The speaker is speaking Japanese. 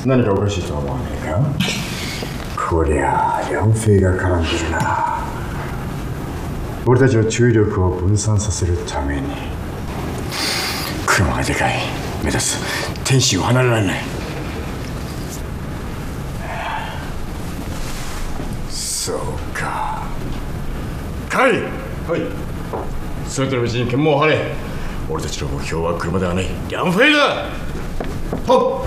何かおかしいとは思わねえか。こりゃあ梁平が絡んでるな。俺たちの注意力を分散させるために。車がでかい、目立つ、天使を離れられない。そうか。カイ。はい。それとのうちに検問を張れ。俺たちの目標は車ではない、梁平だ。はっ。